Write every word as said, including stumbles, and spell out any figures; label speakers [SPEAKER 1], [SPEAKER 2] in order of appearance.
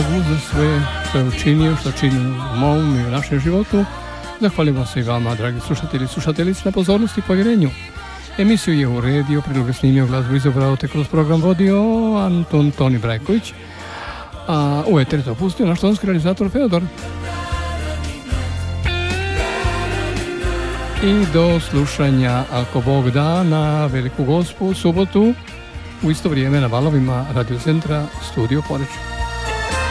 [SPEAKER 1] Bogu za sve što je učinio, što čini u mom i u našem životu. Zahvaljujemo se i vama, dragi slušatelji i slušateljice, na pozornosti i povjerenju. Emisiju je uredio, priloge snimio, glazbu izabrao te kroz program vodio Anton Toni Brajković, a u eter to pustio naš tonski realizator Feodor. I do slušanja, ako Bog da, na Veliku Gospu, subotu, u isto vrijeme na valovima Radio Centra Studio Poreč.